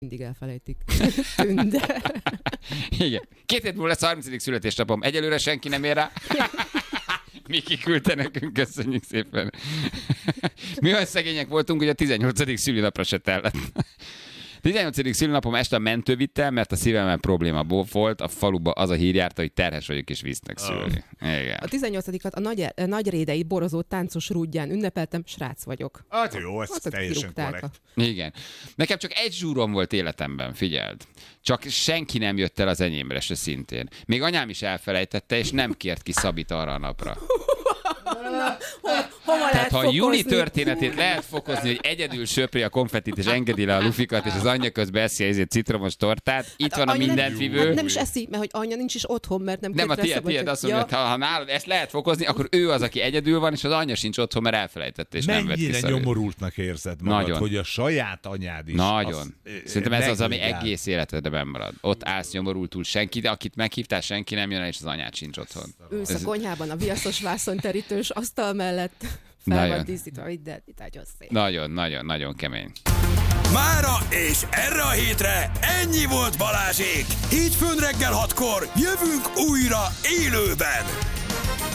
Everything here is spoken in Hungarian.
mindig elfelejtik. Tünde. Igen. 2 hét múlva lesz a 30. születésnapom. Egyelőre senki nem ér rá. Miki küldte nekünk, köszönjük szépen. Mi olyan szegények voltunk, hogy a 18. szülinapra se tellett. 18. szülinapom este a mentő vitt el, mert a szívemben probléma volt. A faluba az a hír járta, hogy terhes vagyok és visznek szülni. Igen. A 18-at a nagyrédei borozó táncos rúdján ünnepeltem, srác vagyok. Hát jó, ez teljesen korrekt. Igen. Nekem csak egy zsúrom volt életemben, figyeld. Csak senki nem jött el az enyémre se szintén. Még anyám is elfelejtette, és nem kért ki Szabit arra a napra. Tehát ha a Juli történetét lehet fokozni, hogy egyedül söpri a konfettit, és engedi le a lufikat, és az anyja közben eszi ezért citromos tortát, itt van a mindentvívő. Hát nem is eszi, mert hogy anya nincs is otthon, mert nem a tiéd azt mondja, hogy ha nálad ezt lehet fokozni, akkor ő az, aki egyedül van, és az anyja sincs otthon, mert elfelejtette, és nem vett ki. Mennyire nyomorultnak érzed magad, nagyon. Hogy a saját anyád is. Nagyon. Szerintem ez az, ami egész életedben marad. Ott állsz nyomorultul, senki, de akit meghívtál, senki nem jön, és az anyád sincs otthon. Ősz a konyhában a viaszos vászonterítős asztal mellett fel van díszítva, de itt nagyon szép. Nagyon kemény. Mára és erre a hétre ennyi volt Balázsék. Hétfőn reggel 6-kor jövünk újra élőben.